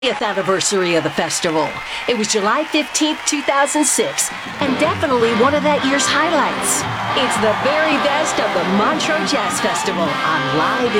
50th anniversary of the festival. It was July 15th, 2006, and definitely one of that year's highlights. It's the very best of the Montreux Jazz Festival on Live